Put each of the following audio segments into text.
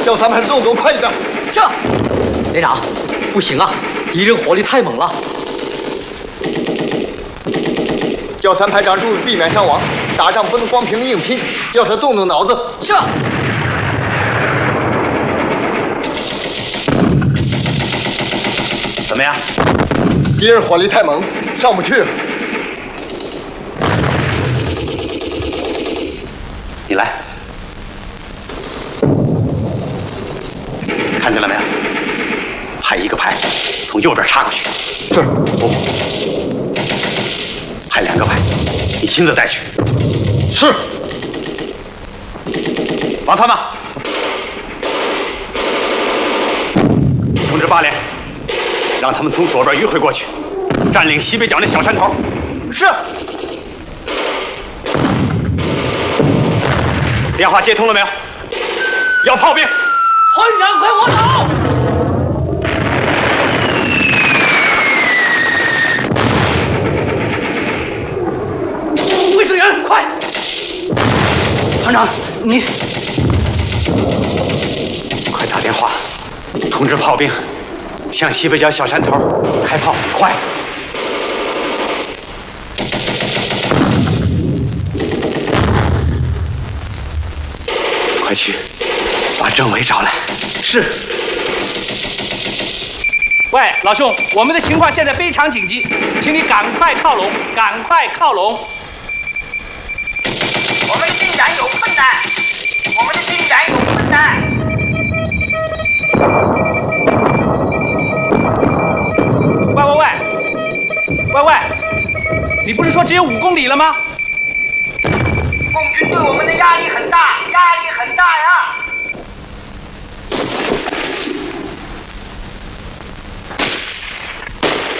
叫三排动作快一点。 是。连长，不行啊，敌人火力太猛了。 叫三排长注意避免伤亡，打仗不能光凭硬拼，叫他动动脑子。 是。 怎么样？ 敌人火力太猛，上不去了。 你来，看见了没有？派一个排从右边插过去。 是。 不，派2个排，你亲自带去。 是。 王参谋，通知8连，让他们从左边迂回过去，占领西北角那小山头。 是。 电话接通了没有？要炮兵！ 团长，快火走！卫生员，快！团长，你快打电话，通知炮兵向西北角小山头开炮，快！快去，把政委找来。 是。喂，老兄，我们的情况现在非常紧急，请你赶快靠拢，赶快靠拢。 我们的进展有困难，我们的进展有困难。 喂，你不是说只有5公里了吗？ 共军对我们的压力很大，压力很大呀！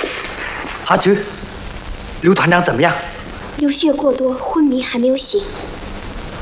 阿菊，刘团长怎么样？ 流血过多，昏迷，还没有醒。